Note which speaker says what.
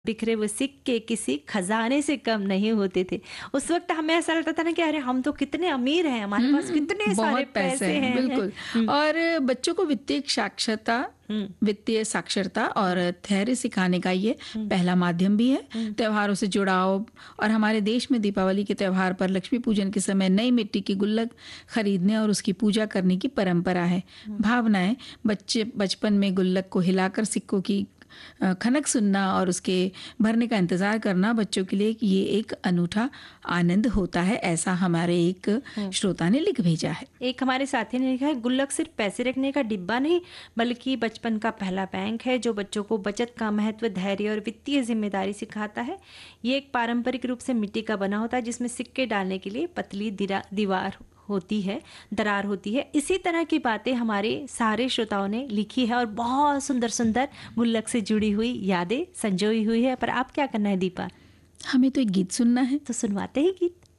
Speaker 1: बिखरे हुए सिक्के किसी खजाने से कम नहीं होते थे। उस वक्त हमें ऐसा लगता था ना कि अरे हम तो कितने अमीर हैं, हमारे पास कितने सारे
Speaker 2: बहुत पैसे
Speaker 1: पैसे
Speaker 2: हैं,
Speaker 1: हैं।
Speaker 2: बिल्कुल। और बच्चों को वित्तीय साक्षरता और धैर्य सिखाने का ये पहला माध्यम भी है। त्योहारों से जुड़ाव, और हमारे देश में दीपावली के त्योहार पर लक्ष्मी पूजन के समय नई मिट्टी की गुल्लक खरीदने और उसकी पूजा करने की परंपरा है। भावनाएं, बच्चे बचपन में गुल्लक को हिलाकर सिक्कों की खनक सुनना और उसके भरने का इंतजार करना बच्चों के लिए ये एक अनूठा आनंद होता है, ऐसा हमारे एक श्रोता ने लिख भेजा है।
Speaker 1: एक हमारे साथी ने लिखा है, गुल्लक सिर्फ पैसे रखने का डिब्बा नहीं बल्कि बचपन का पहला बैंक है जो बच्चों को बचत का महत्व, धैर्य और वित्तीय जिम्मेदारी सिखाता है। ये एक पारंपरिक रूप से मिट्टी का बना होता है जिसमें सिक्के डालने के लिए पतली दरार होती है। इसी तरह की बातें हमारे सारे श्रोताओं ने लिखी है और बहुत सुंदर सुंदर गुल्लक से जुड़ी हुई यादें संजोई हुई है। पर आप क्या करना है दीपा?
Speaker 2: हमें तो एक गीत सुनना है,
Speaker 1: तो सुनवाते ही गीत।